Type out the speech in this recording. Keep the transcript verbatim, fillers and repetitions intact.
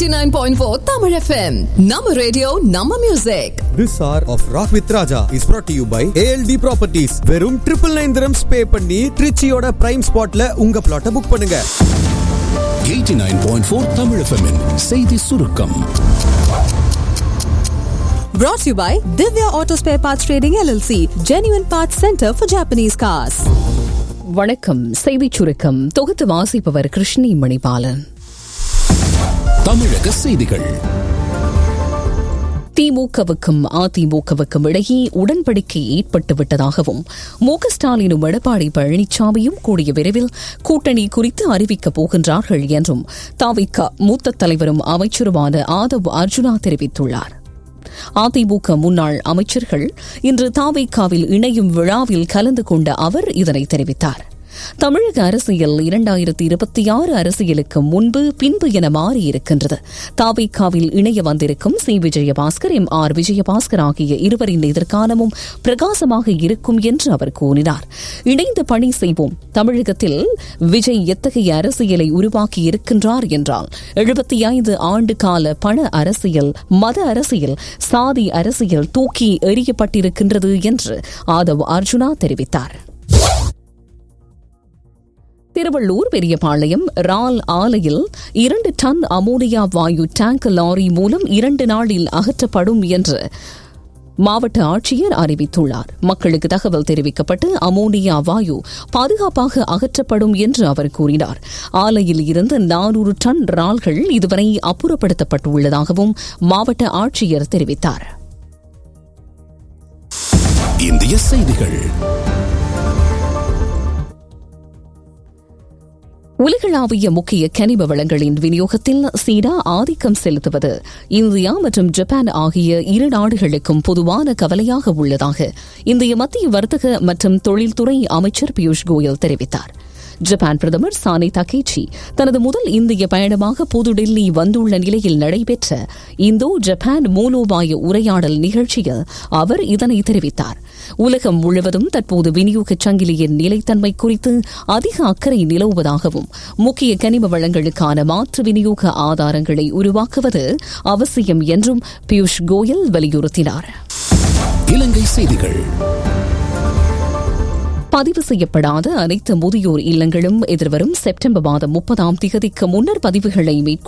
eighty-nine point four Tamil F M. Nama radio, Nama music. This hour of Rock with Raja is brought to you by A L D Properties. வெறும் triple nine dirhams pay பண்ணி திருச்சியோட prime spotல உங்க plot book பண்ணுங்க. eighty-nine point four Tamil F M -இன் செய்தி சுருக்கம். Brought to you by Divya Auto Spare Parts Trading L L C, Genuine Parts Center for Japanese Cars. வணக்கம். செய்திச் சுருக்கம் தொகுத்து வாசிப்பவர் கிருஷ்ணி மணிபாலன். தமிழக செய்திகள். திமுகவுக்கும் அதிமுகவுக்கும் இடையே உடன்படிக்கை ஏற்பட்டுவிட்டதாகவும் மு க ஸ்டாலினும் எடப்பாடி பழனிசாமியும் கூடிய விரைவில் கூட்டணி குறித்து அறிவிக்கப் போகின்றார்கள் என்றும் தவிக மூத்த தலைவரும் அமைச்சருமான ஆதவ் அர்ஜுனா தெரிவித்துள்ளார். அதிமுக முன்னாள் அமைச்சர்கள் இன்று தவிகவில் இணையும் விழாவில் கலந்து கொண்ட அவர் இதனை தெரிவித்தார். தமிழக அரசியல் இரண்டாயிரத்தி இருபத்தி ஆறு அரசியலுக்கு முன்பு பின்பு என மாறியிருக்கின்றது. தவிகவில் இணைய வந்திருக்கும் C Vijayabaskar, M R Vijayabaskar ஆகிய இருவரின் எதிர்காலமும் பிரகாசமாக இருக்கும் என்று அவர் கூறினார். இணைந்து பணி செய்வோம். தமிழகத்தில் விஜய் எத்தகைய அரசியலை உருவாக்கி இருக்கின்றார் என்றால் எழுபத்தி ஐந்து ஆண்டு கால பண அரசியல், மத அரசியல், சாதி அரசியல் தூக்கி எறியப்பட்டிருக்கின்றது என்று ஆதவ் அர்ஜுனா தெரிவித்தார். திருவள்ளூர் பெரியபாளையம் ரால் ஆலையில் இரண்டு டன் அமோனியா வாயு டேங்க் லாரி மூலம் இரண்டு நாளில் அகற்றப்படும் என்று மாவட்ட ஆட்சியர் அறிவித்துள்ளார். மக்களுக்கு தகவல் தெரிவிக்கப்பட்டு அமோனியா வாயு பாதுகாப்பாக அகற்றப்படும் என்று அவர் கூறினார். ஆலையில் இருந்து நானூறு டன் ரால்கள் இதுவரை அப்புறப்படுத்தப்பட்டுள்ளதாகவும் மாவட்ட ஆட்சியர் தெரிவித்தார். இந்திய செய்திகள். உலகளாவிய முக்கிய கனிம வளங்களின் விநியோகத்தில் சீனா ஆதிக்கம் செலுத்துவது இந்தியா மற்றும் ஜப்பான் ஆகிய இரு நாடுகளுக்கும் பொதுவான கவலையாக உள்ளதாக இந்திய மத்திய வர்த்தக மற்றும் தொழில்துறை அமைச்சர் பியூஷ் கோயல் தெரிவித்தார். ஜப்பான் பிரதமர் சானே தகேச்சி தனது முதல் இந்திய பயணமாக புதுடில்லி வந்துள்ள நிலையில் நடைபெற்ற இந்தோ ஜப்பான் மூலோபாய உரையாடல் நிகழ்ச்சியில் அவர் இதனை தெரிவித்தார். உலகம் முழுவதும் தற்போது விநியோக சங்கிலியின் நிலைத்தன்மை குறித்து அதிக அக்கறை நிலவுவதாகவும் முக்கிய கனிம வளங்களுக்கான மாற்று விநியோக ஆதாரங்களை உருவாக்குவது அவசியம் என்றும் பியூஷ் கோயல் வலியுறுத்தினார். இலங்கை செய்திகள். பதிவு செய்யப்படாத அனைத்து முதியோர் இல்லங்களும் எதிர்வரும் செப்டம்பர் மாதம் முப்பதாம் தேதிக்கு முன்னர் பதிவுகளை மேற்கொள்ள